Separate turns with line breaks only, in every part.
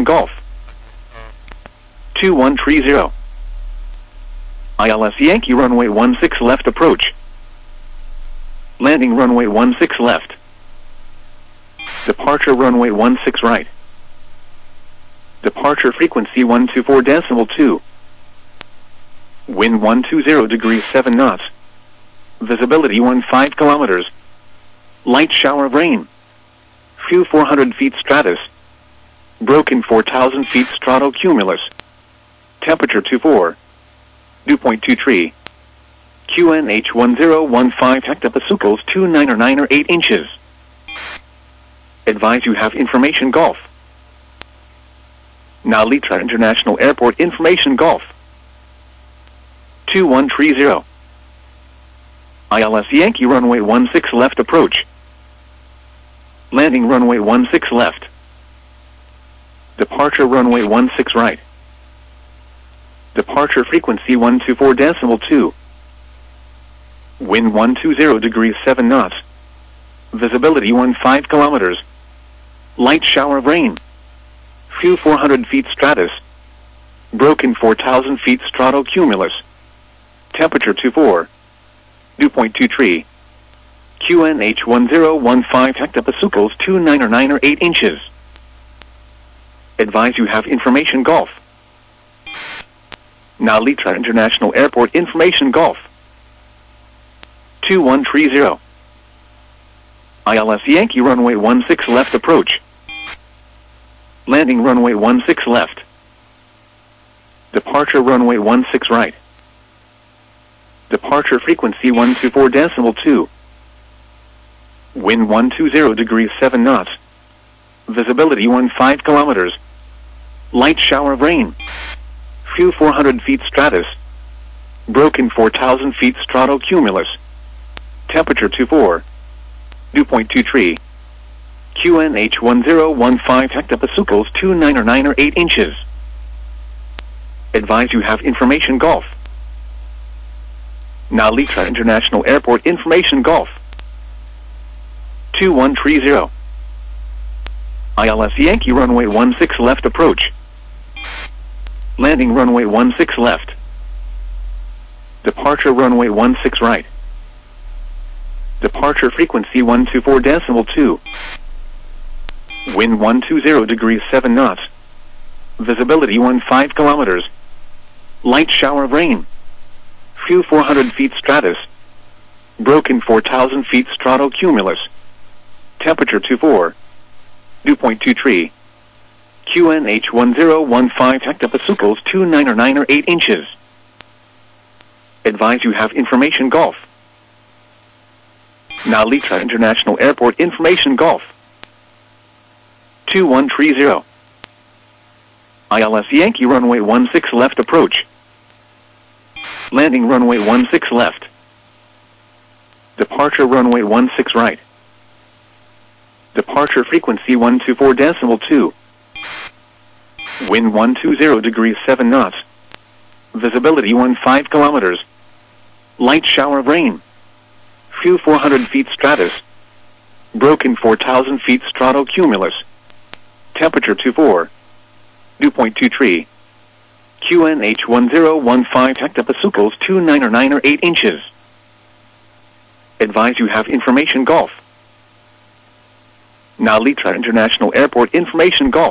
Golf. 2130. ILS Yankee runway 16 left approach. Landing runway 16 left. Departure runway 16 right. Departure frequency 124.2. Wind 120 degrees 7 knots. Visibility 15 kilometers. Light shower of rain. Few 400 feet stratus. Broken 4,000 feet stratocumulus. Temperature 24. Dew point 23. QNH 1015 hectopascals 29 or 8 inches. Advise you have information Golf. Now Litra International Airport information Golf. 2130. ILS Yankee runway 16 left approach. Landing runway 16 left. Departure runway 16 right. Departure frequency 124.2. Wind 120 degrees 7 knots. Visibility 15 kilometers. Light shower of rain. Few 400 feet stratus. Broken 4,000 feet stratocumulus. Temperature 24. Dew point 23. QNH 1015 hectopascals 29 or 8 inches. Advise you have information Golf. Now Litra International Airport information Golf. 2130. ILS Yankee runway 16 left approach. Landing runway 16 left. Departure runway 16 right. Departure frequency 124.2. Wind 120 degrees 7 knots. Visibility 15 kilometers. Light shower of rain. Few 400 feet stratus. Broken 4,000 feet stratocumulus. Temperature 24. Dew point 23. QNH 1015 hectopascals 29 or 8 inches. Advise you have information Golf. Now Litra International Airport information Golf. 2130. ILS Yankee runway 16 left approach. Landing runway 16 left. Departure runway 16 right. Departure frequency 124.2. Wind 120 degrees 7 knots. Visibility 15 kilometers. Light shower of rain. Few 400 feet stratus. Broken 4,000 feet stratocumulus. Temperature 24. Dew point 23. QNH 1015 hectopascals 29 or 8 inches. Advise you have information Golf. Now Litra International Airport information Golf. 2130. ILS Yankee runway 16 left approach. Landing runway 16 left. Departure runway 16 right. Departure frequency 124.2. Wind 120 degrees 7 knots. Visibility 15 kilometers. Light shower of rain. Few 400 feet stratus. Broken 4,000 feet stratocumulus. Temperature 24. Dew point 23. QNH 1015 hectopascals 29 or 8 inches. Advise you have information Golf. Now Litra International Airport information Golf.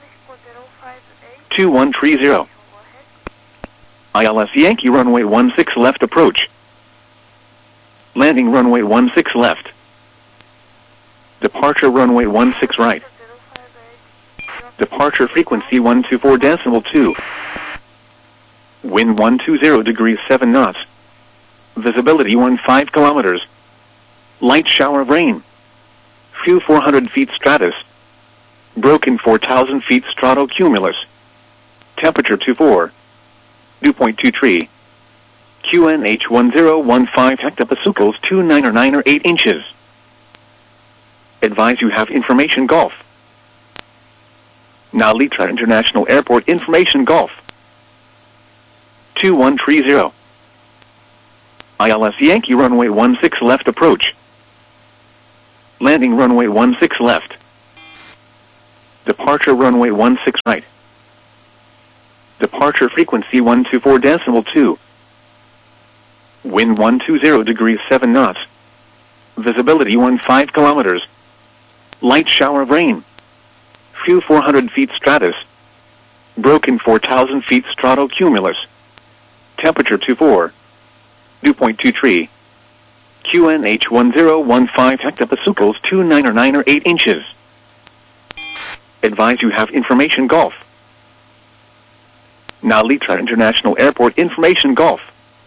2130. ILS Yankee runway 16 left approach. Landing runway 16 left. Departure runway 16 right. Departure frequency 124.2. Wind 120 degrees 7 knots. Visibility 15 kilometers. Light shower of rain. Few 400 feet stratus. Broken 4,000 feet stratocumulus. Temperature 24. Dew point 23. QNH 1015 hectopascals 29 or 8 inches. Advise you have information Golf. Now Litra International Airport information Golf. 2130. ILS Yankee runway 16 left approach. Landing runway 16 left. Departure runway 16 right. Departure frequency 124.2. Wind 120 degrees 7 knots. Visibility 15 kilometers. Light shower of rain. Few 400 feet stratus. Broken 4,000 feet stratocumulus. Temperature 24. Dew point 23. QNH 1015 hectopascals 29 or 9 or 8 inches. Advise you have information Golf. Now Litra International Airport information Golf.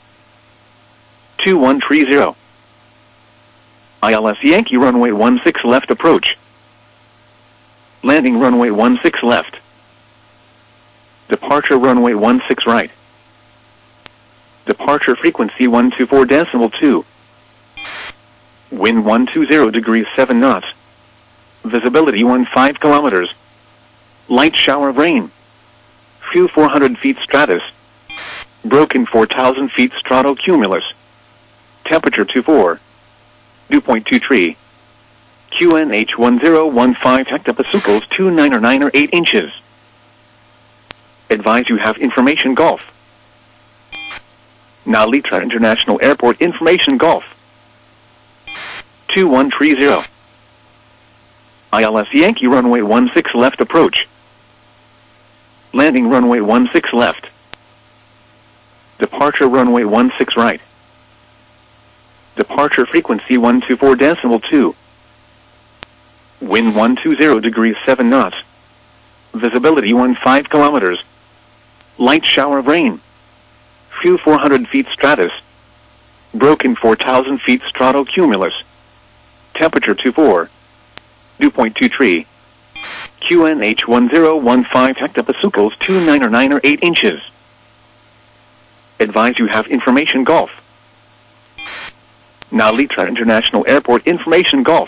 2130. ILS Yankee runway 16 left approach. Landing runway 16 left. Departure runway 16 right. Departure frequency 124.2. Wind 120 degrees 7 knots. Visibility 15 kilometers. Light shower of rain. Few 400 feet stratus. Broken 4,000 feet stratocumulus. Temperature 24. Dew point 23. QNH 1015 hectopascals 29 or 9 or 8 inches. Advise you have information Golf. Now Litra International Airport information Golf. 2130. ILS Yankee runway 16 left approach. Landing runway 16 left. Departure runway 16 right. Departure frequency 124.2. Wind 120 degrees 7 knots. Visibility 15 kilometers. Light shower of rain. Few 400 feet stratus. Broken 4,000 feet stratocumulus. Temperature 24. Dew point 23. QNH 1015 hectopascals 29 or 9 or 8 inches. Advise you have information Golf. Now Litra International Airport information Golf.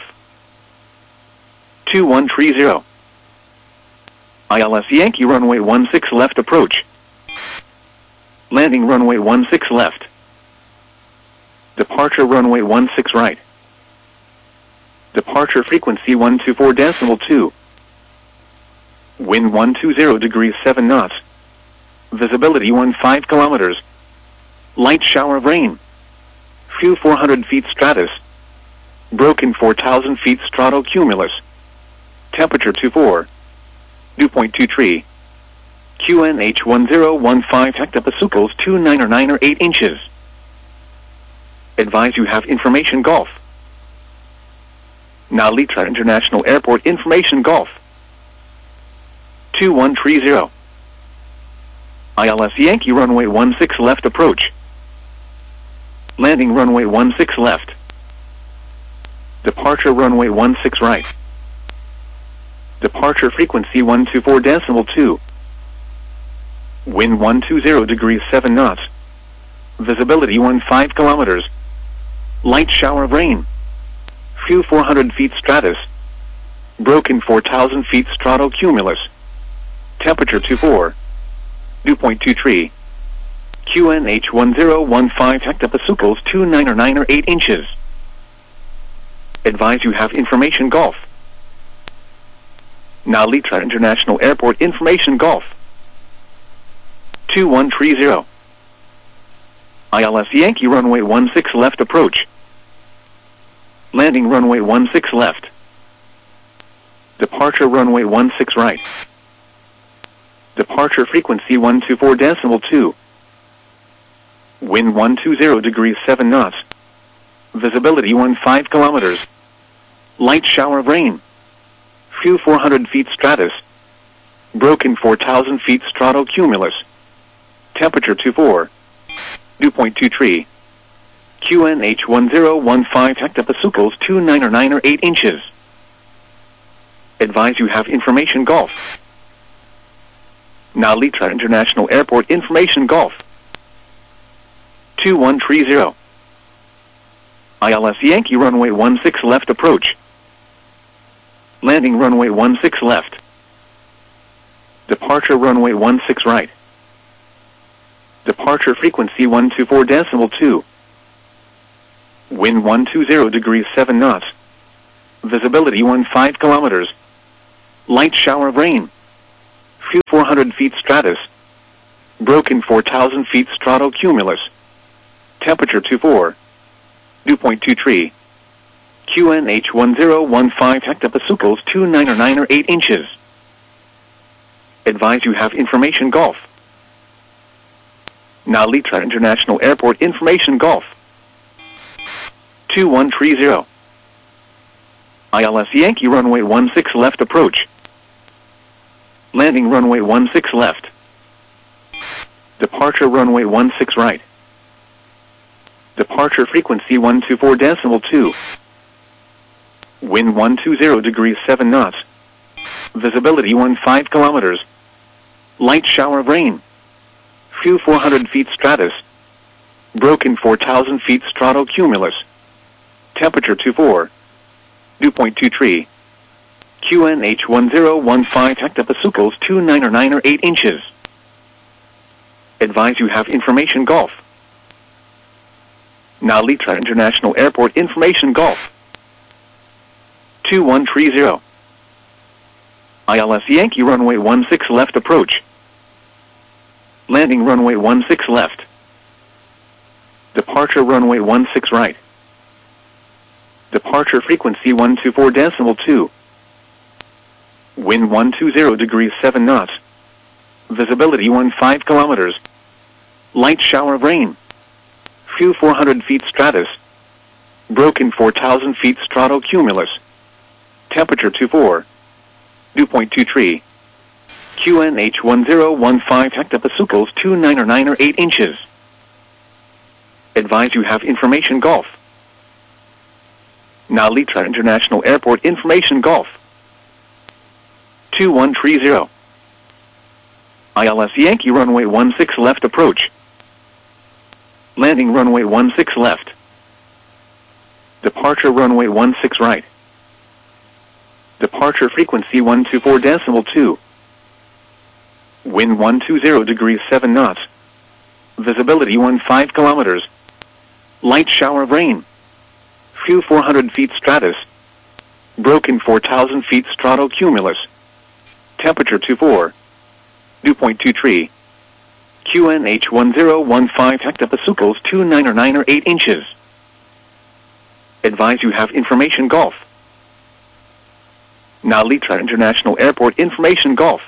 2130. ILS Yankee runway 16 left approach. Landing runway 16 left. Departure runway 16 right. Departure frequency 124.2. Wind 120 degrees 7 knots. Visibility 15 kilometers. Light shower of rain. Few 400 feet stratus. Broken 4,000 feet stratocumulus. Temperature 24. Dew point 23. QNH 1015 hectopascals 29 or 9 or 8 inches. Advise you have information Golf. Now Litra International Airport information Golf. 2130. ILS Yankee runway 16 left approach. Landing runway 16 left. Departure runway 16 right. Departure frequency 124.2. Wind 120 degrees 7 knots. Visibility 15 kilometers. Light shower of rain. Few 400 feet stratus. Broken 4,000 feet stratocumulus. Temperature 24. Dew point 23. QNH 1015 hectopascals 29 or 9 or 8 inches. Advise you have information Golf. Now Litra International Airport information Golf. 2130. ILS Yankee runway 16 left approach. Landing runway 16 left. Departure runway 16 right. Departure frequency 124.2. Wind 120 degrees 7 knots. Visibility 15 kilometers. Light shower of rain. Few 400 feet stratus. Broken 4,000 feet stratocumulus. Temperature 24. Dew point 23. QNH 1015 hectopascals 29 or 9 or 8 inches. Advise you have information Golf. Now Litra International Airport information Golf. 2130. ILS Yankee runway 16 left approach. Landing runway 16 left. Departure runway 16 right. Departure frequency 124.2. Wind 120 degrees 7 knots. Visibility 15 kilometers. light shower of rain. Few 400 feet stratus. Broken 4,000 feet stratocumulus. Temperature 24. Dew point 23. QNH 1015 hectopascals 299 or 8 inches. Advise you have information Golf. Now Litra International Airport information Golf. 2130. ILS Yankee runway 16 left approach. Landing runway 16 left. Departure runway 16 right. Departure frequency 124.2. Wind 120 degrees 7 knots. Visibility 15 kilometers. Light shower of rain. Few 400 feet stratus. Broken 4,000 feet stratocumulus. Temperature 24. Dew point 23. QNH 1015 hectopascals 299 or 8 inches. Advise you have information Golf. Now Litra International Airport information Golf. 2130. ILS Yankee runway 16 left approach. Landing runway 16 left. Departure runway 16 right. Departure frequency 124.2. Wind 120 degrees 7 knots. Visibility 15 kilometers. Light shower of rain. Few 400 feet stratus. Broken 4,000 feet stratocumulus. Temperature 24. Dew point 23. QNH 1015 hectopascals 299 or 8 inches. Advise you have information Golf. Now Litra International Airport information Golf. 2130. ILS Yankee runway 16 left approach. Landing runway 16 left. Departure runway 16 right. Departure frequency 124.2. Wind 120 degrees 7 knots. Visibility 15 kilometers. Light shower of rain. Few 400 feet stratus. Broken 4,000 feet stratocumulus. Temperature 24. Dew point 23. QNH 1015 hectopascals 299 or 8 inches. Advise you have information Golf. Now Litra International Airport information Golf.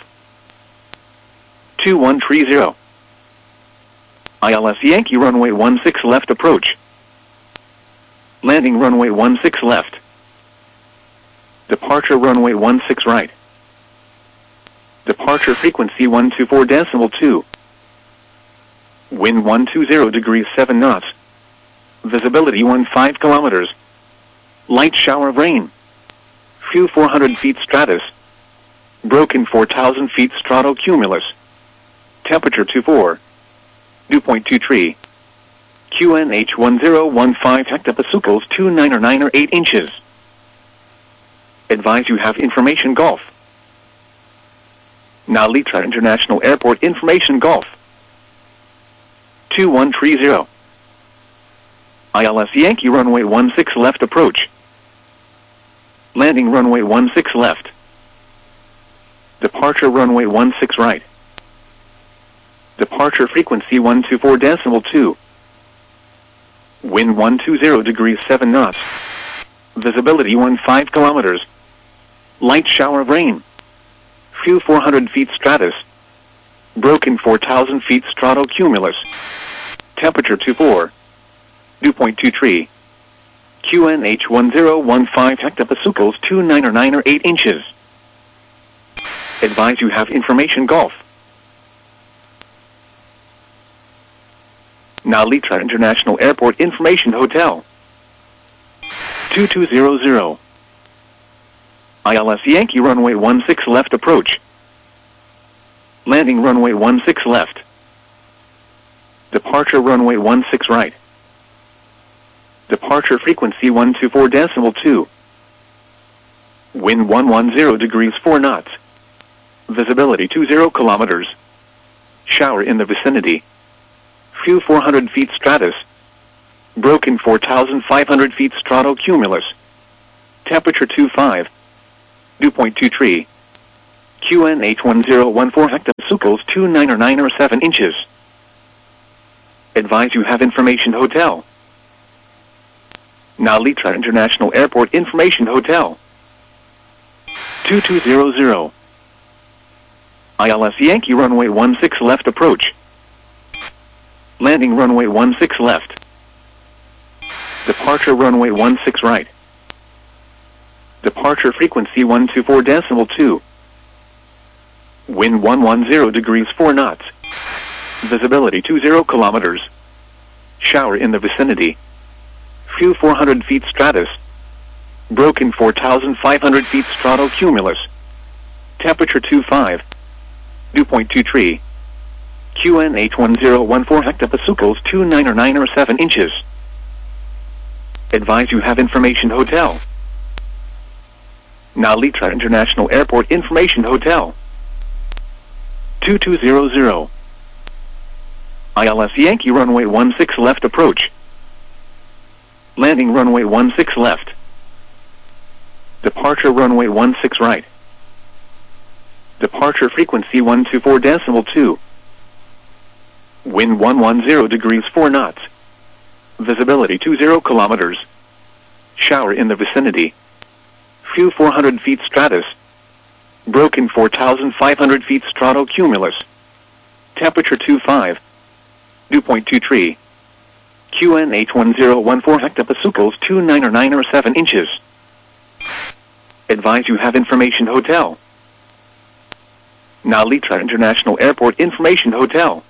2130. ILS Yankee runway 16 left approach. Landing runway 16 left. Departure runway 16 right. Departure frequency 124.2. Wind 120 degrees 7 knots. Visibility 15 kilometers. Light shower of rain. Few 400 feet stratus. Broken 4,000 feet stratocumulus. Temperature 24. Dew point 23. QNH 1015 hectopascals 299 or 8 inches. Advise you have information Golf. Now Litra International Airport information Golf. 2130. ILS Yankee runway 16 left approach. Landing runway 16 left. Departure runway 16 right. Departure frequency 124.2. Wind 120 degrees 7 knots. Visibility 15 kilometers. Light shower of rain. Few 400 feet stratus. Broken 4,000 feet stratocumulus. Temperature 24. Dew point 23. QNH 1015 hectopascals 299 or 8 inches. Advise you have information Golf. Now Litra International Airport information Hotel. 2200. ILS Yankee runway 16 left approach. Landing runway 16 left. Departure runway 16 right. Departure frequency 124.2. Wind 110 degrees 4 knots. Visibility 20 kilometers. Shower in the vicinity. Few 400 feet stratus. Broken 4,500 feet stratocumulus. Temperature 25. Dew point 23. QNH1014 hectopascals 29 or 7 inches. Advise you have information hotel. Nalitra International Airport Information Hotel. 2200. ILS Yankee runway 16 left approach. Landing runway 16 left. Departure runway 16 right. Departure frequency 124.2. Wind 110 degrees 4 knots. Visibility 20 kilometers. Shower in the vicinity. Few 400 feet stratus. Broken 4,500 feet stratocumulus. Temperature 25. Dew point 23. QNH1014 hectopascals 29 or 7 inches. Advise you have information hotel. Nalitra International Airport Information Hotel. 2200. ILS Yankee runway 16 left approach. Landing runway 16 left. Departure runway 16 right. Departure frequency 124.2. Wind 110 degrees 4 knots. Visibility 20 kilometers. Shower in the vicinity. Few 400 feet stratus. Broken 4,500 feet stratocumulus. Temperature 25. Dew point 23. QNH1014 hectopascals 29 or 7 inches. Advise you have information hotel. Nalitra International Airport Information Hotel.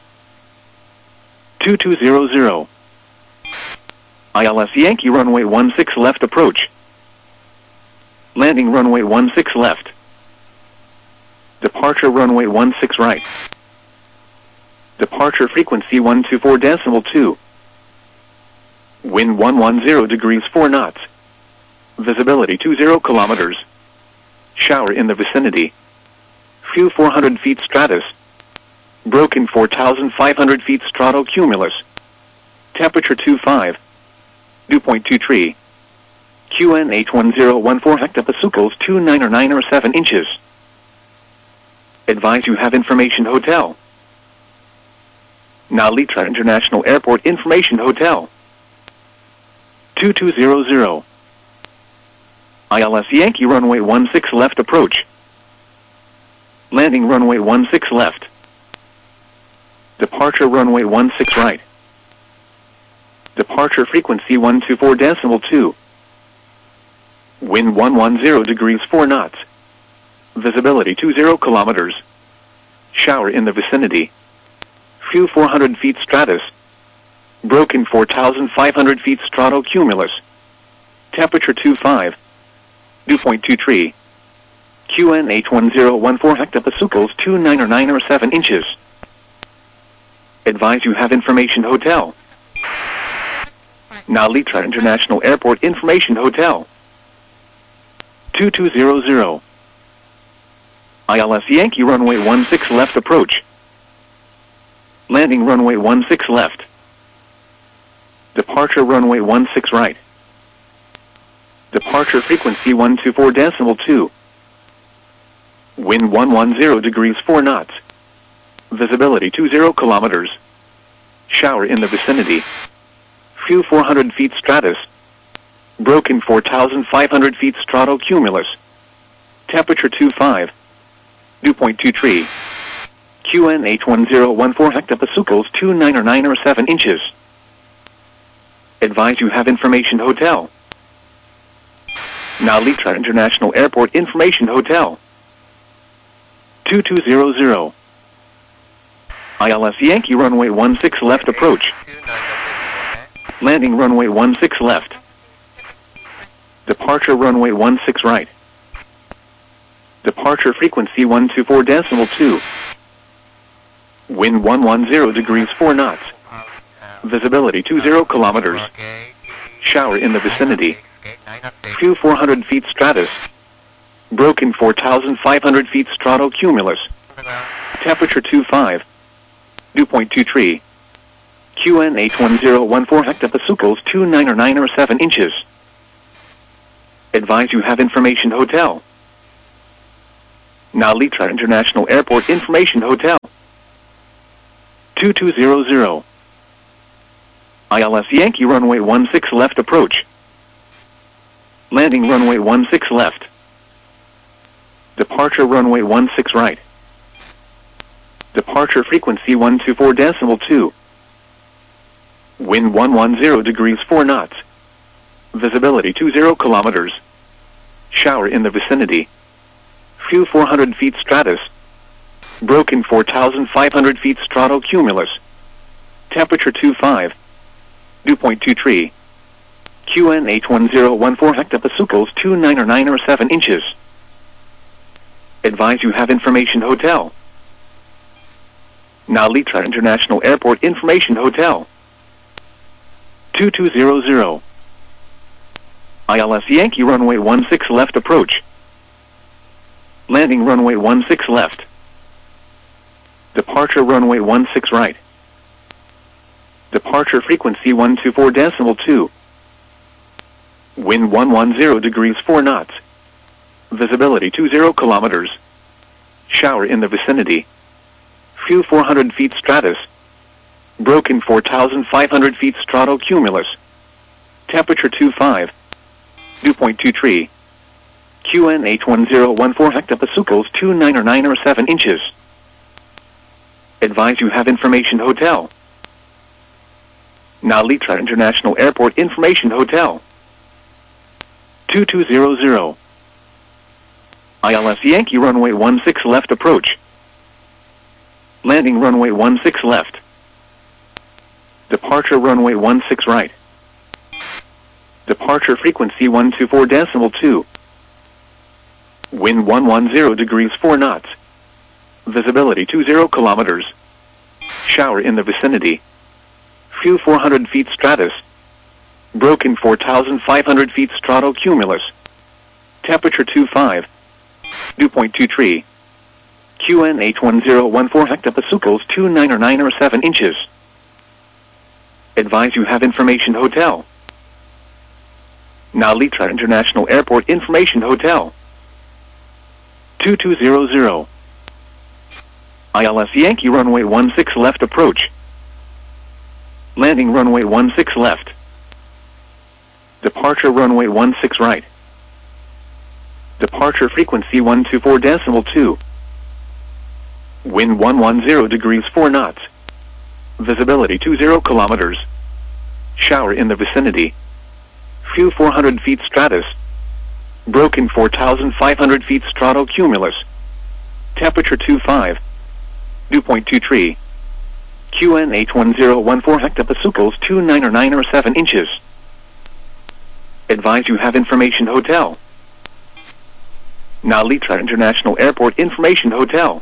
2200. ILS Yankee runway 16 left approach. Landing runway 16 left. Departure runway 16 right. Departure frequency 124.2. Wind 110 degrees 4 knots. Visibility 20 kilometers. Shower in the vicinity. Few 400 feet stratus. Broken 4,500 feet stratocumulus. Temperature 25. Dew point 23. QNH1014 hectopascals 29 or 7 inches. Advise you have information hotel. Nalitra International Airport Information Hotel. 2200. ILS Yankee runway 16 left approach. Landing runway 16 left. Departure runway 16 right. Departure frequency 124.2. Wind 110 degrees 4 knots. Visibility 20 kilometers. Shower in the vicinity. Few 400 feet stratus. Broken 4,500 feet stratocumulus. Temperature 25. Dew point 23. QNH1014 hectopascals 29 or 7 inches. Advise you have information hotel. Nalitra International Airport Information Hotel. 2200. ILS Yankee runway 16 left approach. Landing runway 16 left. Departure runway 16 right. Departure frequency 124.2. Wind 110 degrees 4 knots. Visibility 20 kilometers. Shower in the vicinity. Few 400 feet stratus. Broken 4,500 feet stratocumulus. Temperature 25. Dew point 23. QNH1014 hectopascals 29 or 7 inches. Advise you have information hotel. Nalitra International Airport Information Hotel. 2200. ILS Yankee runway 16 left approach. Landing runway 16 left. Departure runway 16 right. Departure frequency 124.2. Wind 110 degrees 4 knots. Visibility 20 kilometers. Shower in the vicinity. Few 400 feet stratus. Broken 4,500 feet stratocumulus. Temperature 25. Dew point 23. QNH1014 hectopascals 29 or 7 inches. Advise you have information hotel. Nalitra International Airport Information Hotel. 2200. ILS Yankee runway 16 left approach. Landing runway 16 left. Departure runway 16 right. Departure frequency 124.2. Wind 110 degrees 4 knots. Visibility 20 kilometers. Shower in the vicinity. Few 400 feet stratus. Broken 4,500 feet stratocumulus. Temperature 25. Dew point 23. QN H1014 hectopascals 29 or 7 inches. Advise you have information hotel. Nalitra International Airport Information Hotel. 2200. ILS Yankee runway 16 left approach. Landing runway 16 left. Departure runway 16 right. Departure frequency 124.2. Wind 110 degrees 4 knots. Visibility 20 kilometers. Shower in the vicinity. Few 400 feet stratus. Broken 4,500 feet stratocumulus. Temperature 25. Dew point 23. QN H1014 hectopascals 29 or 7 inches. Advise you have information hotel. Nalitra International Airport Information Hotel. 2200. ILS Yankee runway 16 left approach. Landing runway 16 left. Departure runway 16 right. Departure frequency 124.2. Wind 110 degrees 4 knots. Visibility 20 kilometers. Shower in the vicinity. Few 400 feet stratus. Broken 4,500 feet stratocumulus. Temperature 25. Dew point 23. QN H1014 hectopascals 29 or 7 inches. Advise you have information hotel. Nalitra International Airport Information Hotel. 2200. ILS Yankee runway 16 left approach. Landing runway 16 left. Departure runway 16 right. Departure frequency 124.2. Wind 110 degrees 4 knots. Visibility 20 kilometers. Shower in the vicinity. Few 400 feet stratus. Broken 4,500 feet stratocumulus. Temperature 25. Dew point 23. QN H1014 hectopascals 29 or 7 inches. Advise you have information hotel. Nalitra International Airport Information Hotel.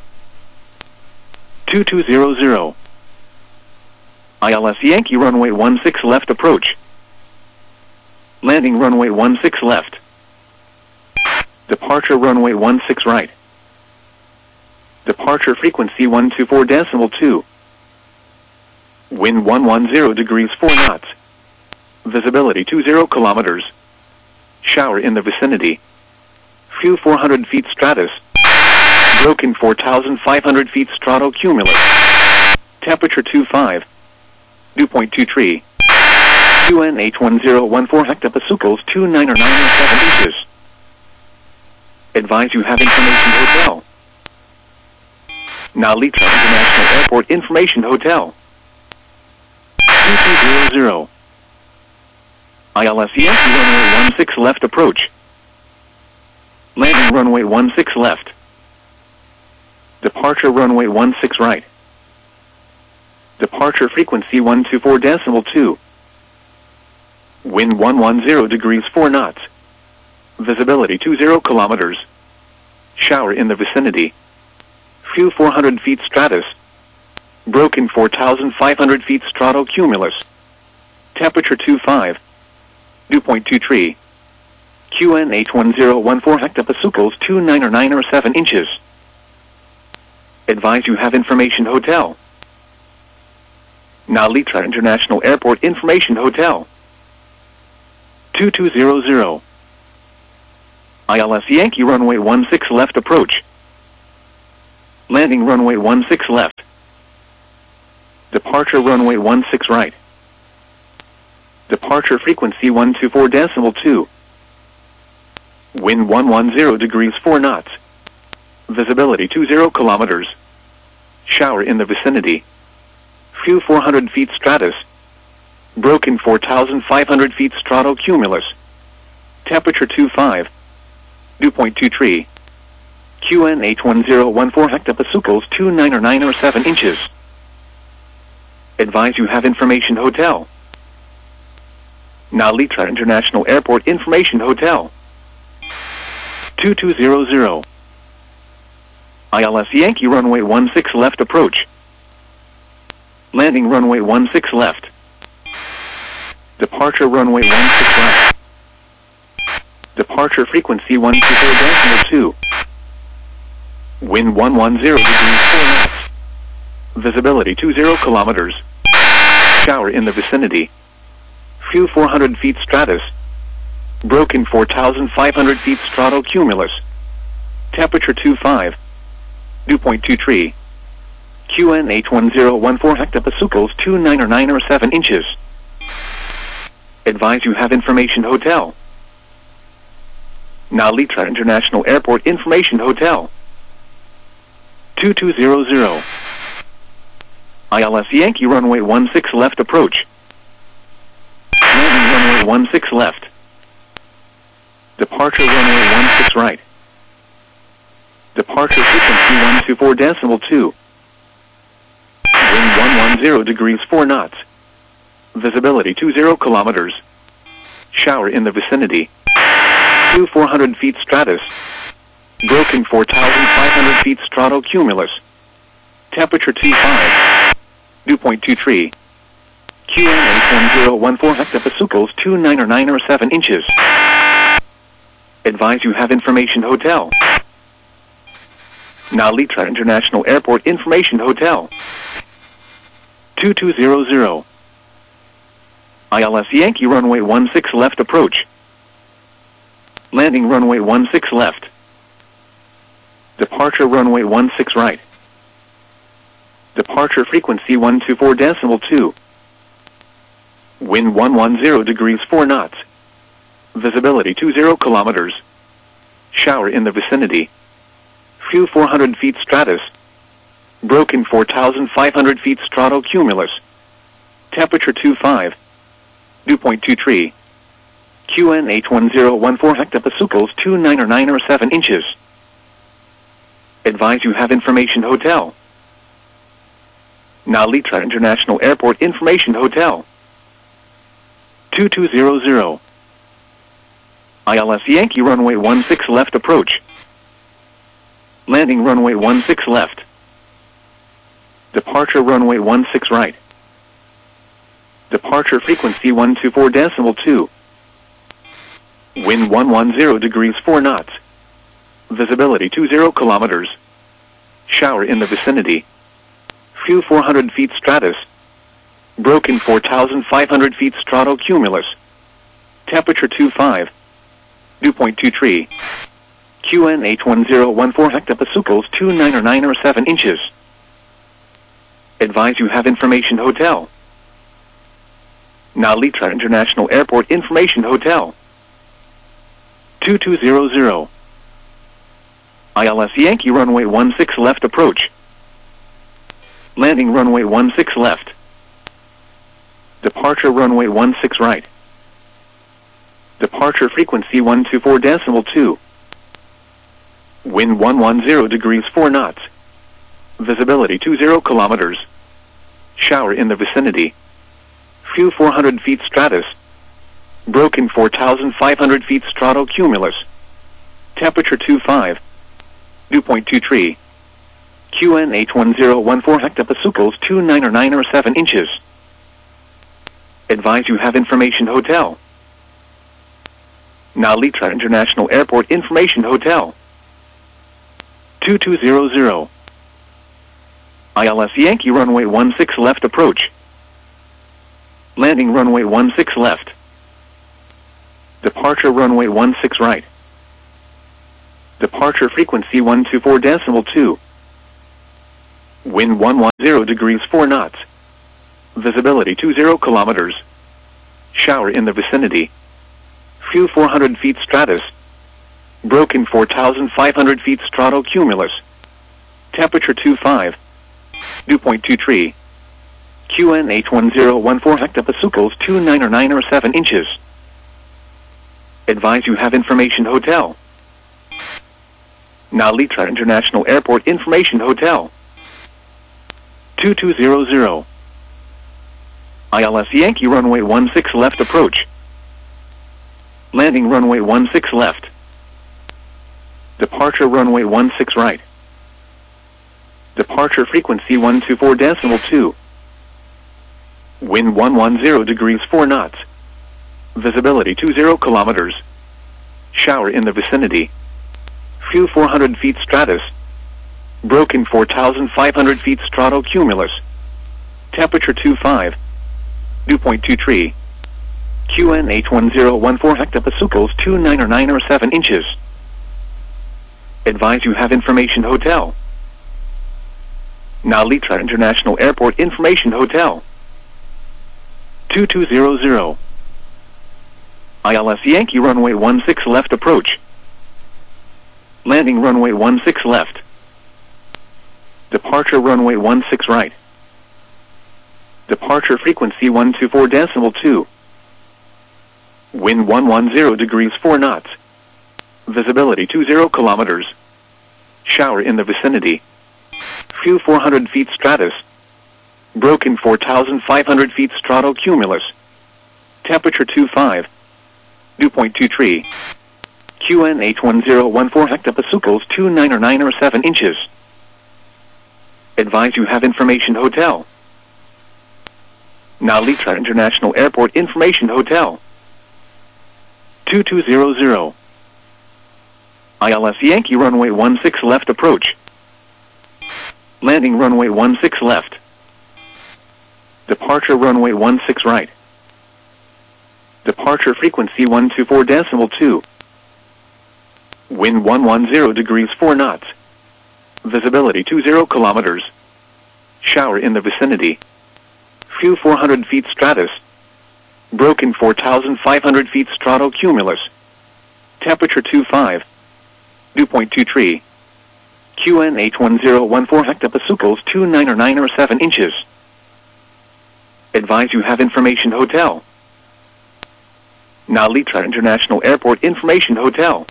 2200. ILS Yankee runway 16 left approach. Landing runway 16 left. Departure runway 16 right. Departure frequency 124.2. Wind 110 degrees 4 knots. Visibility 20 kilometers. Shower in the vicinity. Few 400 feet stratus. Broken 4,500 feet stratocumulus. Temperature 25. Dew point 23. QN H1014 hectopascals 29 or 7 inches. Advise you have information hotel. Nalitra International Airport Information Hotel. 2200. ILS Yankee runway 16 left approach. Landing runway 16 left. Departure runway 16 right. Departure frequency 124.2. Wind 110 degrees 4 knots. Visibility 20 kilometers. Shower in the vicinity. Few 400 feet stratus. Broken 4,500 feet stratocumulus. Temperature 25. Dew point 23. QN H1014 hectopascals 29 or 7 inches. Advise you have information hotel. Nalitra International Airport Information Hotel. 2200. ILS Yankee runway 16 left approach. Landing runway 16 left. Departure runway 16 right. Departure frequency 124.2. Wind 110 degrees 4 knots. Visibility 20 kilometers. Shower in the vicinity. Few 400 feet stratus. Broken 4,500 feet stratocumulus. Temperature 25. Dew point 23. QNH 1014 hectopascals 29 or 7 inches. Advise you have information hotel. Nalitra International Airport Information Hotel. 2200. ILS Yankee runway 16 left approach. Landing runway 16 left. Departure runway 16 left. Departure frequency 124.2. Wind 110 degrees 4 knots. Visibility 20 kilometers. Shower in the vicinity. Few 400 feet stratus. Broken 4,500 feet stratocumulus. Temperature 25. Dew point 23. QNH 1014 hectopascals 29 or 7 inches. Advise you have information hotel. Nalitra International Airport Information Hotel. 2200. ILS Yankee runway 16 left approach. Landing runway 16 left. Departure runway 16 right. Departure frequency 124.2. Wind 110 degrees 4 knots. Visibility 20 kilometers. Shower in the vicinity. Few 400 feet stratus. Broken 4,500 feet stratocumulus. Temperature 25. Dew point 23. QNH 1014 hectopascals 29 or 7 inches. Advise you have information hotel. Nalitra International Airport Information Hotel. 2200. ILS Yankee runway 16 left approach. Landing runway 16 left. Departure runway 16 right. Departure frequency 124.2. Wind 110 degrees 4 knots. Visibility 20 kilometers. Shower in the vicinity. Few 400 feet stratus. Broken 4,500 feet stratocumulus. Temperature 25. Dew point 23. QNH 1014 hectopascals 29 or 7 inches. Advise you have information hotel. Nalitra International Airport Information Hotel. 2200. ILS Yankee runway 16 left approach. Landing runway 16 left. Departure runway 16 right. Departure frequency 124.2. Wind 110 degrees 4 knots. Visibility 20 kilometers. Shower in the vicinity. Few 400 feet stratus. Broken 4,500 feet stratocumulus. Temperature 25. Dew point 23. QNH 1014 hectopascals 29 or 7 inches. Advise you have information hotel. Nalitra International Airport Information Hotel. 2200. ILS Yankee runway 16 left approach. Landing runway 16 left. Departure runway 16 right. Departure frequency 124.2. Wind 110 degrees 4 knots. Visibility 20 kilometers. Shower in the vicinity. Few 400 feet stratus. Broken 4,500 feet stratocumulus. Temperature 25. Dew point 23. QNH 1014 hectopascals 29 or 7 inches. Advise you have information hotel. Nalitra International Airport Information Hotel. 2200. ILS Yankee runway 16 left approach. Landing runway 16 left. Departure runway 16 right. Departure frequency 124.2. Wind 110 degrees 4 knots. Visibility 20 kilometers. Shower in the vicinity. Few 400 feet stratus. Broken 4,500 feet stratocumulus. Temperature 25. Dew point 23. QNH 1014 hectopascals 29 or 9 or 7 inches. Advise you have information hotel. Nalitra International Airport Information Hotel. 2200. ILS Yankee runway 16 left approach. Landing runway 16 left. Departure runway 16 right. Departure frequency 124.2. Wind 110 degrees 4 knots. Visibility 20 kilometers. Shower in the vicinity. Few 400 feet stratus. Broken 4,500 feet stratocumulus. Temperature 25. Dew point 23. QNH 1014 hectopascals 29 or 9 or 7 inches. Advise you have information hotel. Nalitra International Airport Information Hotel. 2200. ILS Yankee runway 16 left approach. Landing runway 16 left. Departure runway 16 right. Departure frequency 124.2. Wind 110 degrees 4 knots. Visibility 20 kilometers. Shower in the vicinity. Few 400 feet stratus. Broken 4,500 feet stratocumulus. Temperature 25. Dew point 23. QNH 1014 hectopascals 29 or 9 or 7 inches. Advise you have information hotel. Nalitra International Airport Information Hotel. 2200. ILS Yankee runway 16 left approach. Landing runway 16 left. Departure runway 16 right. Departure frequency 124.2. Wind 110 degrees 4 knots. Visibility 20 kilometers. Shower in the vicinity. Few 400 feet stratus. Broken 4,500 feet stratocumulus. Temperature 25. Dew point 23. QNH 1014 hectopascals 29 or 9 or 7 inches. Advise you have information hotel. Nalitra International Airport Information Hotel.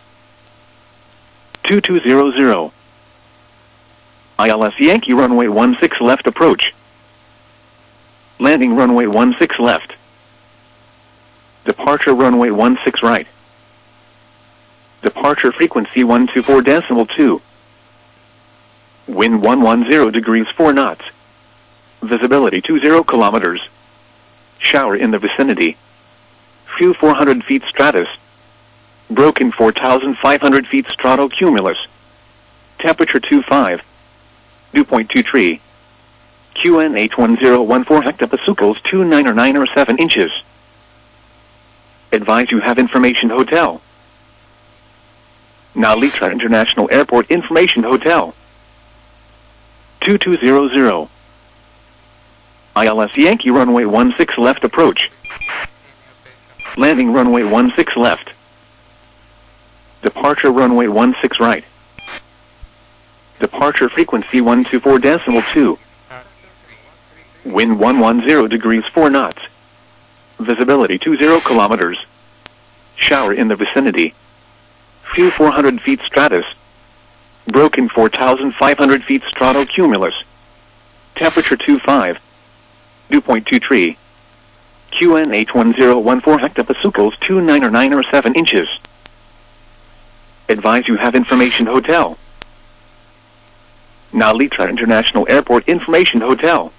2200. ILS Yankee runway 16 left approach. Landing runway 16 left. Departure runway 16 right. Departure frequency 124.2. Wind 110 degrees 4 knots. Visibility 20 kilometers. Shower in the vicinity. Few 400 feet stratus. Broken 4,500 feet stratocumulus. Temperature 25. Dew point 23. QNH 1014 hectopascals 29 or 9 or 7 inches. Advise you have information hotel. Nalitra International Airport Information Hotel. 2200. ILS Yankee runway 16 left approach. Landing runway 16 left. Departure runway 16 right. Departure frequency 124.2. Wind 110 degrees 4 knots. Visibility 20 kilometers. Shower in the vicinity. Few 400 feet stratus. Broken 4,500 feet stratocumulus. Temperature 25. Dew point 23. QNH 1014 hectopascals 29 or 9 or 7 inches. Advise you have information hotel. Nalitra International Airport Information Hotel.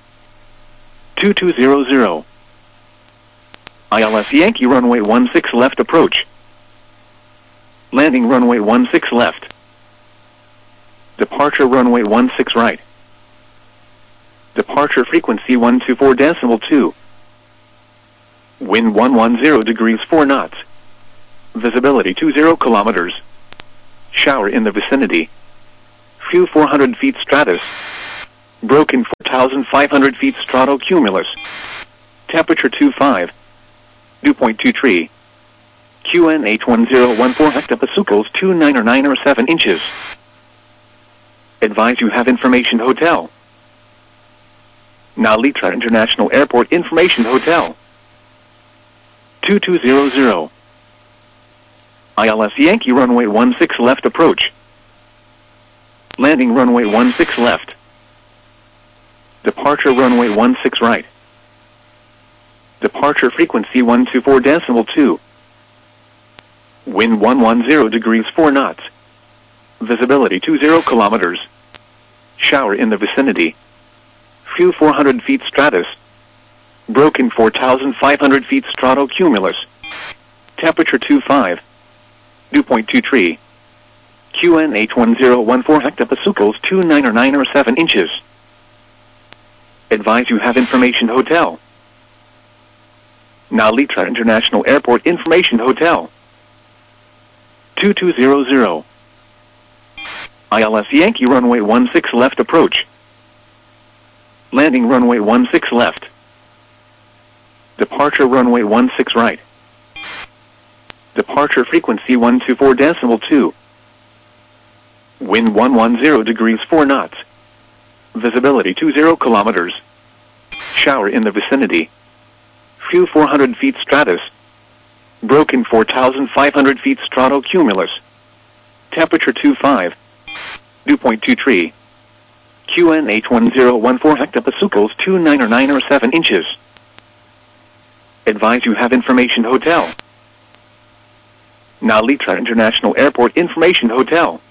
2200. ILS Yankee runway 16 left approach. Landing runway 16 left. Departure runway 16 right. Departure frequency 124.2. Wind 110 degrees 4 knots. Visibility 20 kilometers. Shower in the vicinity. Few 400 feet stratus. Broken 4,500 feet stratocumulus. Temperature 25. Dew point 23. QN 81014 hectopascals 29 or 7 inches. Advise you have information hotel. Nalitra International Airport Information Hotel. 2200. ILS Yankee runway 16 left approach. Landing runway 16 left. Departure runway 16 right. Departure frequency 124.2. Wind 110 degrees 4 knots. Visibility 20 kilometers. Shower in the vicinity. Few 400 feet stratus. Broken 4,500 feet stratocumulus. Temperature 25. Dew point 23. QN 81014 hectopascals 29 or 7 inches. Advise you have information hotel. Nalitra International Airport Information Hotel. 2200. ILS Yankee runway 16 left approach. Landing runway 16 left. Departure runway 16 right. Departure frequency 124.2. Wind 110 degrees 4 knots. Visibility 20 kilometers. Shower in the vicinity. Few 400 feet stratus. Broken 4,500 feet stratocumulus. Temperature 25. Dew point 23. QN 81014 hectopascals 29 or 7 inches. Advise you have information hotel. Nalitra International Airport Information Hotel.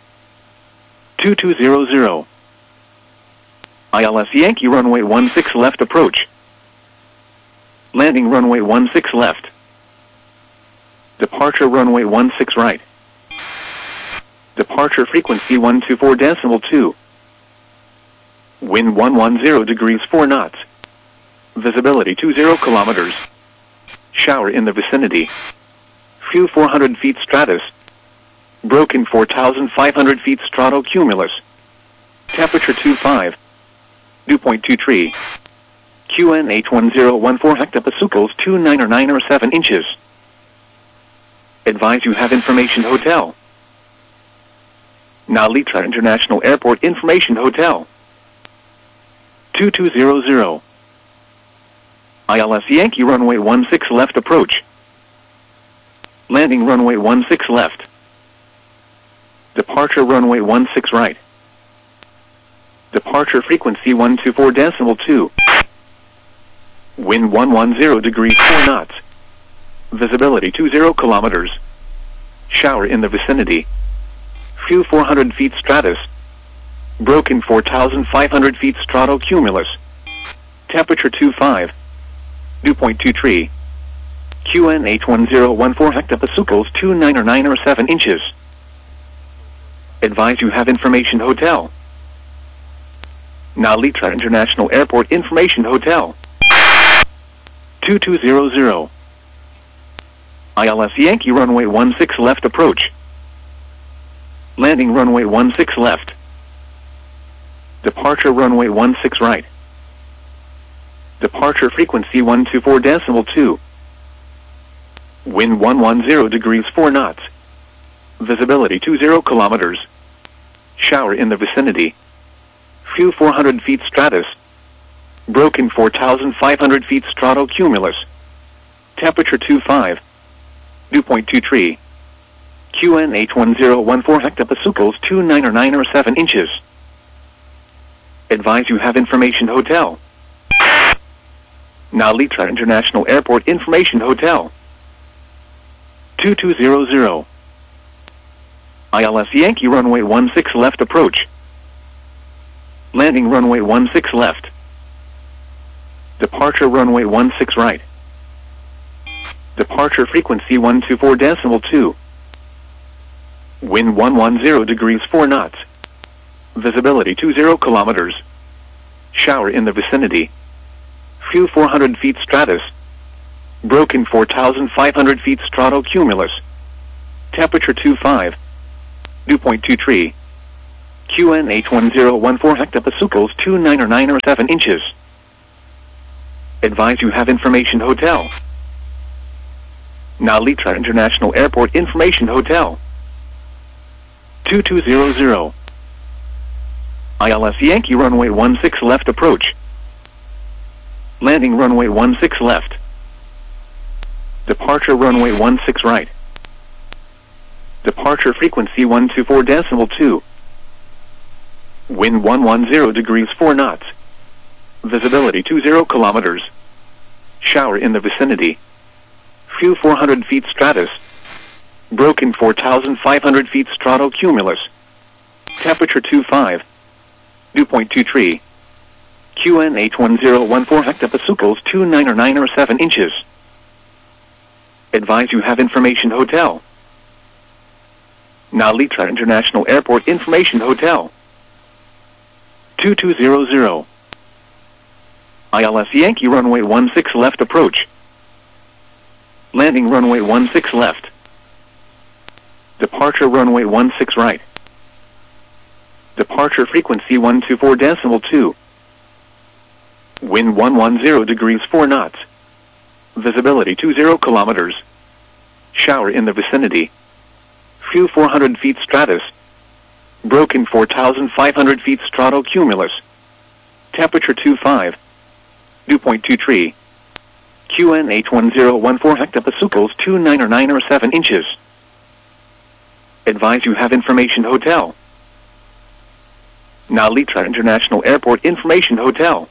2200. ILS Yankee runway 16 left approach. Landing runway 16 left. Departure runway 16 right. Departure frequency 124.2. Wind 110 degrees 4 knots. Visibility 20 kilometers. Shower in the vicinity. Few 400 feet stratus. Broken 4,500 feet stratocumulus. Temperature 25. Dew point 23. QN 81014 hectopascals 29 or 7 inches. Advise you have information hotel. Nalitra International Airport Information Hotel. 2200. ILS Yankee runway 16 left approach. Landing runway 16 left. Departure runway 16 right. Departure frequency 124.2. Wind 110 degrees 4 knots. Visibility 20 kilometers. Shower in the vicinity. Few 400 feet stratus. Broken 4,500 feet stratocumulus. Temperature 25. Dew point 23. QN 81014 hectopascals 29 or 7 inches. Advise you have information hotel. Nalitra International Airport Information Hotel. 2200. ILS Yankee runway 16 left approach. Landing runway 16 left. Departure runway 16 right. Departure frequency 124.2. Wind 110 degrees 4 knots. Visibility 20 kilometers. Shower in the vicinity. Few 400 feet stratus. Broken 4,500 feet stratocumulus. Temperature 25. Dew point 23. QN 81014 hectopascals 29 or 7 inches. Advise you have information hotel. Nalitra International Airport Information Hotel. 2200. ILS Yankee runway 16 left approach. Landing runway 16 left. Departure runway 16 right. Departure frequency 124.2. Wind 110 degrees 4 knots. Visibility 20 kilometers. Shower in the vicinity. Few 400 feet stratus. Broken 4,500 feet stratocumulus. Temperature 25. Dew point 23. QN81014 hectopascals 29 or 7 inches. Advise you have information hotel. Nalitra International Airport Information Hotel. 2200. ILS Yankee runway 16 left approach. Landing runway 16 left. Departure runway 16 right. Departure frequency 124.2. Wind 110 degrees 4 knots. Visibility 20 kilometers. Shower in the vicinity. Few 400 feet stratus. Broken 4,500 feet stratocumulus. Temperature 25. Dew point 23. QN81014 hectopascals 29 or 7 inches. Advise you have information hotel. Nalitra International Airport Information Hotel. 2200. ILS Yankee runway 16 left approach. Landing runway 16 left. Departure runway 16 right. Departure frequency 124.2. Wind 110 degrees 4 knots. Visibility 20 kilometers. Shower in the vicinity. Few 400 feet stratus. Broken 4,500 feet stratocumulus. Temperature 25. Dew point 23. QN81014 hectopascals 29 or 7 inches. Advise you have information hotel. Nalitra International Airport Information Hotel.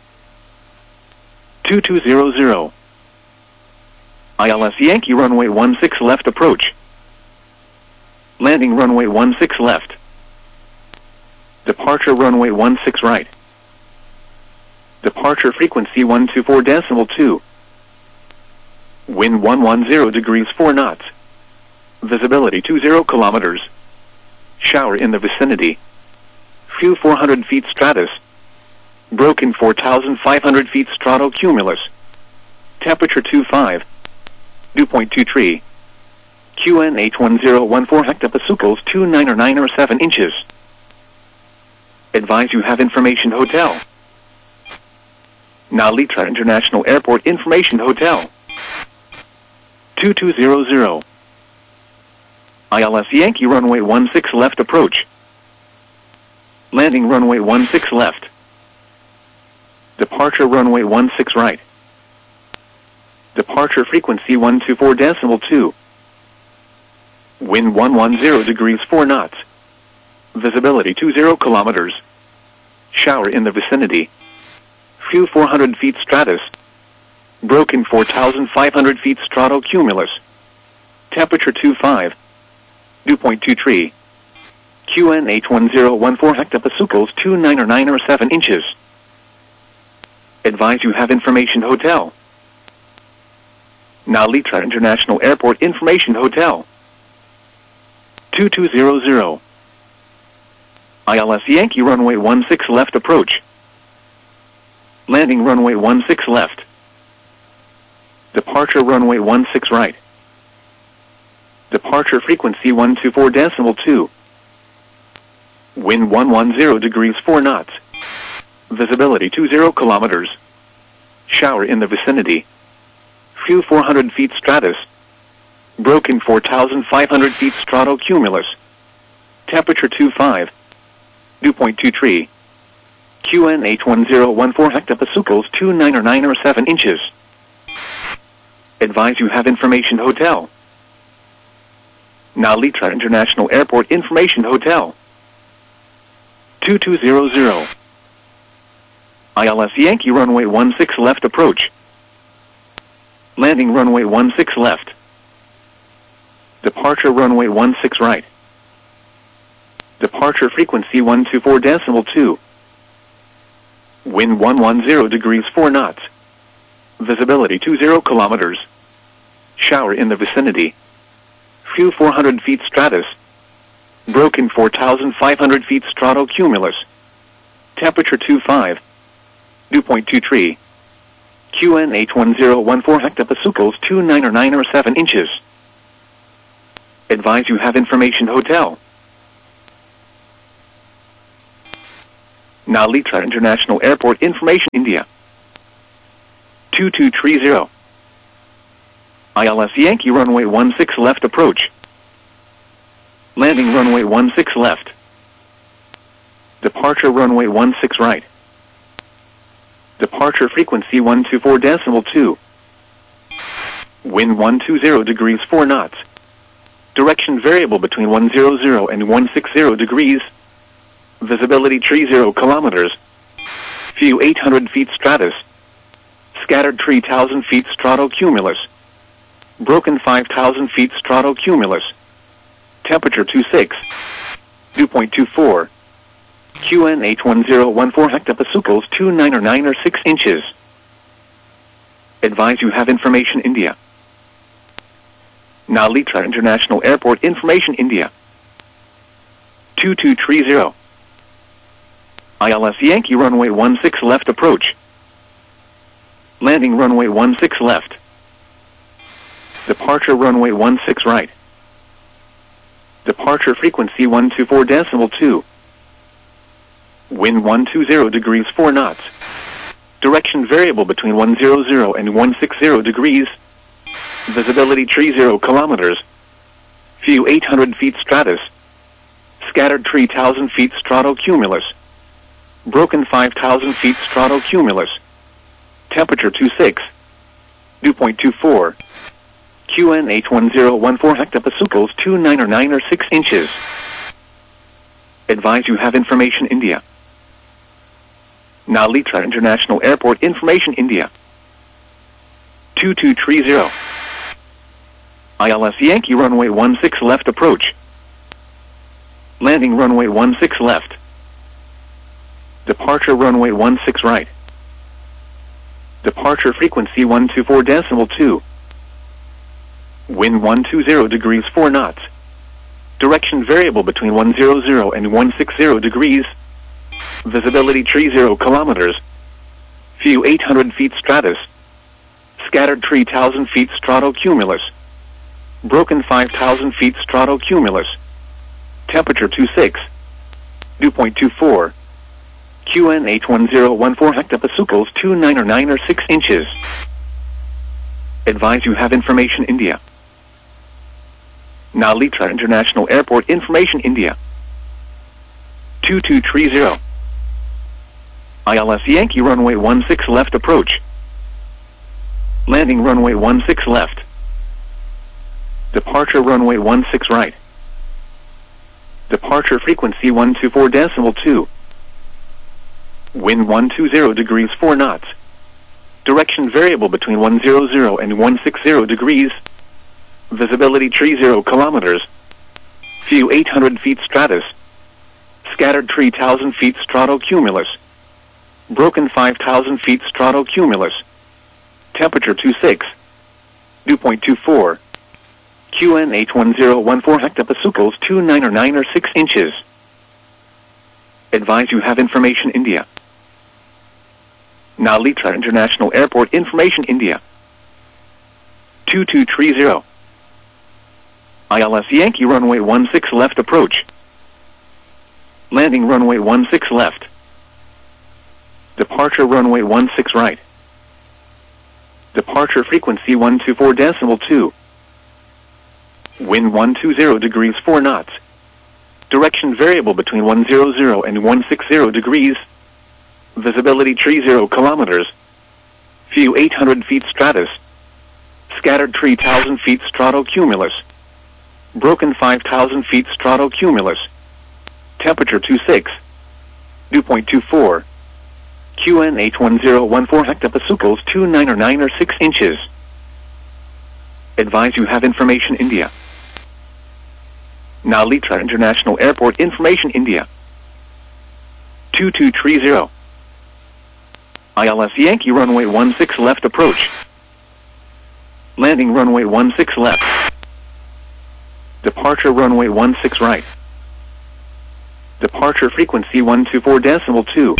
2200. ILS Yankee runway 16 left approach. Landing runway 16 left. Departure runway 16 right. Departure frequency 124.2. Wind 110 degrees 4 knots. Visibility 20 kilometers. Shower in the vicinity. Few 400 feet stratus. Broken 4,500 feet stratocumulus. Temperature 25. Dew point 23. QN81014 hectopascals 29 or 7 inches. Advise you have information hotel. Nalitra International Airport Information Hotel. 2200. ILS Yankee runway 16 left approach. Landing runway 16 left. Departure runway 16 right. Departure frequency 124.2. Wind 110 degrees 4 knots. Visibility 20 kilometers. Shower in the vicinity. Few 400 feet stratus. Broken 4,500 feet stratocumulus. Temperature 25. Dew point 23. QN81014 hectopascals 29 or 7 inches. Advise you have information hotel. Nalitra International Airport Information Hotel. 2200. ILS Yankee runway 16 left approach. Landing runway 16 left. Departure runway 16 right. Departure frequency 124.2. Wind 110 degrees 4 knots. Visibility 20 kilometers. Shower in the vicinity. Few 400 feet stratus. Broken 4,500 feet stratocumulus. Temperature 25. Dew point 23. QN81014 hectopascals 29 or 7 inches. Advise you have information hotel. Nalitra International Airport Information Hotel. 2200. ILS Yankee runway 16 left approach. Landing runway 16 left. Departure runway 16 right. Departure frequency 124.2. Wind 110 degrees 4 knots. Visibility 20 kilometers. Shower in the vicinity. Few 400 feet stratus. Broken 4,500 feet stratocumulus. Temperature 25. Dew point 23. QN81014 hectopascals 29 or 7 inches. Advise you have information hotel. Nalitra International Airport information India. 2230. ILS Yankee runway 16 left approach. Landing runway 16 left. Departure runway 16 right. Departure frequency 124.2. Wind 120 degrees 4 knots. Direction variable between 100 and 160 degrees. Visibility 30 kilometers. View 800 feet stratus. Scattered 3,000 feet stratocumulus. Broken 5,000 feet stratocumulus. Temperature 26. Dew point 24. QN 81014 hectopascals 29 or 6 inches. Advise you have information India. Nalitra International Airport information India. 2230. ILS Yankee runway 16 left approach. Landing runway 16 left. Departure runway 16 right. Departure frequency 124.2. Wind 120 degrees 4 knots. Direction variable between 100 and 160 degrees. Visibility 30 kilometers. View 800 feet stratus. Scattered 3,000 feet stratocumulus. Broken 5,000 feet stratocumulus. Temperature 26. Dew point 24. QN 81014 hectopascals 29 or 6 inches. Advise you have information India. Nalitra International Airport information India. 2230. ILS Yankee runway 16 left approach. Landing runway 16 left. Departure runway 16 right. Departure frequency 124.2. Wind 120 degrees 4 knots. Direction variable between 100 and 160 degrees. Visibility 30 kilometers. View 800 feet stratus. Scattered 3,000 feet stratocumulus. Broken 5,000 feet stratocumulus. Temperature 26. Dew point 24. QN 81014 hectopascals 29 or 6 inches. Advise you have information India. Nalitra International Airport information India. 2230. ILS Yankee runway 16 left approach. Landing runway 16 left. Departure runway 16 right. Departure frequency 124.2. Wind 120 degrees 4 knots. Direction variable between 100 and 160 degrees. Visibility 30 kilometers. View 800 feet stratus. Scattered 3,000 feet stratocumulus. Broken 5,000 feet stratocumulus. Temperature 26. Dew point 24. QN 81014 hectopascals 29 or 6 inches. Advise you have information India. Nalitra International Airport information India. 2230. ILS Yankee runway 16 left approach. Landing runway 16 left. Departure runway 16 right. Departure frequency 124.2. Wind 120 degrees 4 knots. Direction variable between 100 and 160 degrees. Visibility 30 kilometers. View 800 feet stratus. Scattered 3,000 feet stratocumulus. Broken 5,000 feet stratocumulus. Temperature 26. Dew point 24. QN 81014 hectopascals 29 or 6 inches. Advise you have information India. Nalitra International Airport information India. 2230. ILS Yankee runway 16 left approach. Landing runway 16 left. Departure runway 16 right. Departure frequency 124.2.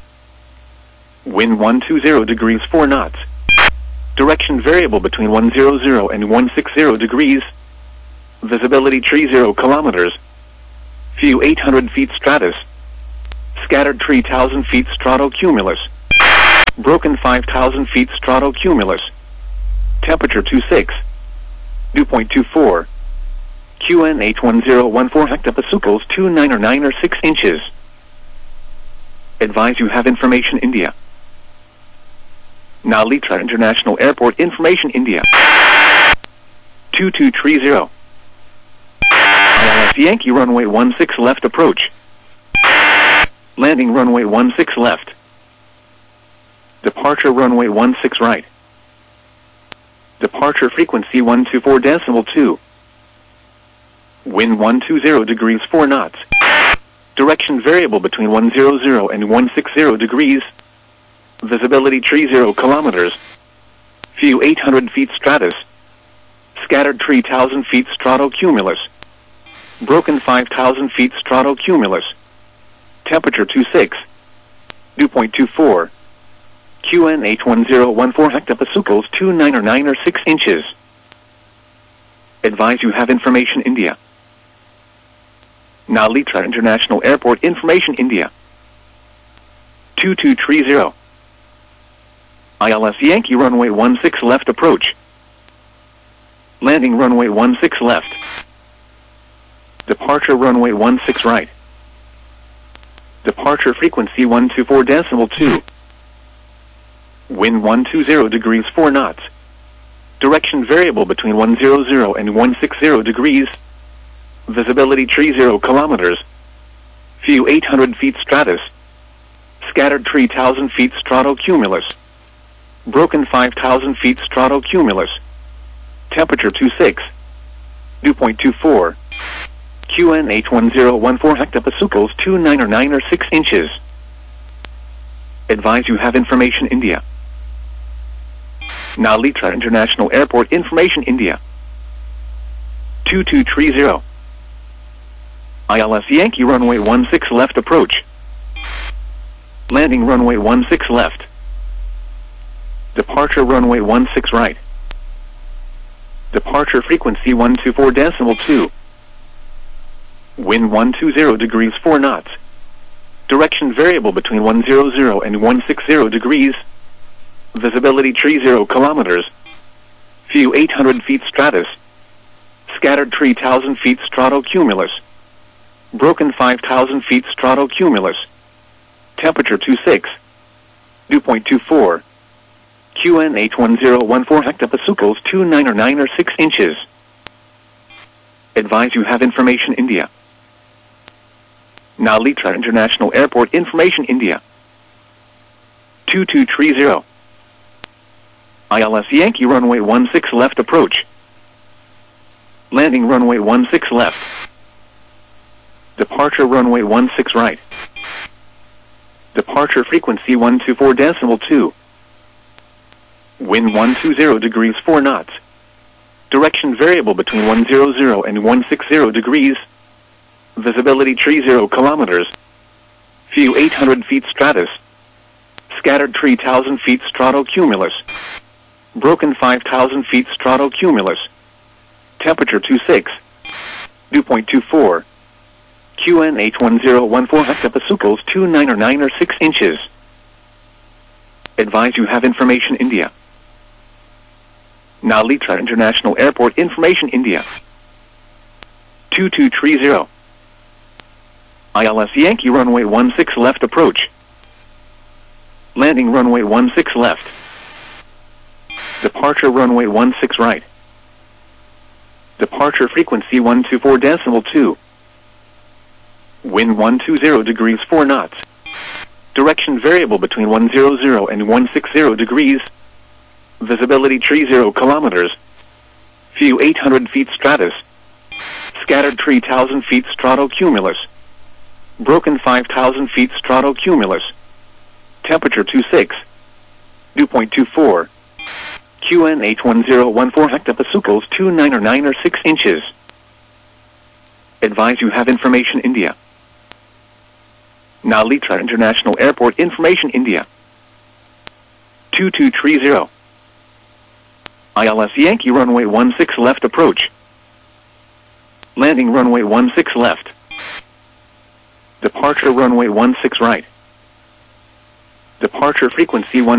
Wind 120 degrees 4 knots. Direction variable between 100 and 160 degrees. Visibility 30 kilometers. View 800 feet stratus. Scattered 3,000 feet stratocumulus. Broken 5,000 feet stratocumulus. Temperature 26. Dew point 24. QNH 1014 hectopascals 29 or 9 or 6 inches. Advise you have information India. Nalitra International Airport information India. 2230. ILS Yankee runway 16 left approach. Landing runway 16 left. Departure runway 16 right. Departure frequency 124.2. Wind 120 degrees 4 knots. Direction variable between 100 and 160 degrees. Visibility 30 kilometers. View 800 feet stratus. Scattered 3,000 feet stratocumulus. Broken 5,000 feet stratocumulus. Temperature 26. Dew point 24. QNH 1014 hectopascals 29 or 9 or 6 inches. Advise you have information India. Nalitra International Airport information India. 2230. ILS Yankee runway 16 left approach. Landing runway 16 left. Departure runway 16 right. Departure frequency 124.2. Wind 120 degrees 4 knots. Direction variable between 100 and 160 degrees. Visibility 30 kilometers. View 800 feet stratus. Scattered 3,000 feet stratocumulus. Broken 5,000 feet stratocumulus. Temperature 26. Dew point 24. QNH 1014 hectopascals 29 or 9 or 6 inches. Advise you have information India. Nalitra International Airport information India. 2230. ILS Yankee runway 16 left approach. Landing runway 16 left. Departure runway 16 right. Departure frequency 124.2. Wind 120 degrees 4 knots. Direction variable between 100 and 160 degrees. Visibility 30 kilometers. View 800 feet stratus. Scattered 3,000 feet stratocumulus. Broken 5,000 feet stratocumulus. Temperature 26. Dew point 24. QNH 1014 hectopascals 29 or 9 or 6 inches. Advise you have information India. Nalitra International Airport information India. 2230. ILS Yankee runway 16 left approach. Landing runway 16 left. Departure runway 16 right. Departure frequency 124.2. Wind 120 degrees 4 knots. Direction variable between 100 and 160 degrees. Visibility 30 kilometers. View 800 feet stratus. Scattered 3,000 feet stratocumulus. Broken 5,000 feet stratocumulus. Temperature 26. Dew point 24. QNH 1014 hectopascals 29 or 9 or 6 inches. Advise you have information India. Nalitra International Airport information India. 2230. ILS Yankee runway 16 left approach. Landing runway 16 left. Departure runway 16 right. Departure frequency 124.2. Wind 120 degrees 4 knots. Direction variable between 100 and 160 degrees. Visibility 30 kilometers. View 800 feet stratus. Scattered 3,000 feet stratocumulus. Broken 5,000 feet stratocumulus. Temperature 26. Dew point 24. QNH 1014 hectopascals 29 or 9 or 6 inches. Advise you have information India. Nalitra International Airport information India. 2230. ILS Yankee runway 16 left approach. Landing runway 16 left. Departure runway 16 right. Departure frequency